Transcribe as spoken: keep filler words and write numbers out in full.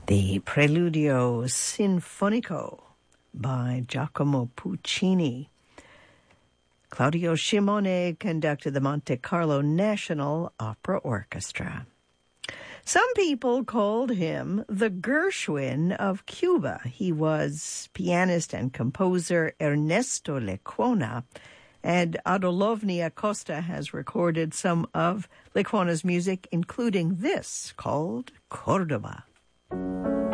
The Preludio Sinfonico by Giacomo Puccini. Claudio Shimone conducted the Monte Carlo National Opera Orchestra. Some people called him the Gershwin of Cuba. He was pianist and composer Ernesto Lecuona, and Adolovny Acosta has recorded some of Lecuona's music, including this called Cordoba.